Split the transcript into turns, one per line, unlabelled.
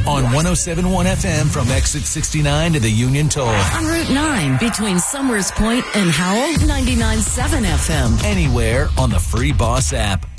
On 107.1 FM from exit 69 to the Union Toll.
On Route 9 between Summers Point and Howell, 99.7 FM.
Anywhere on the free Boss app.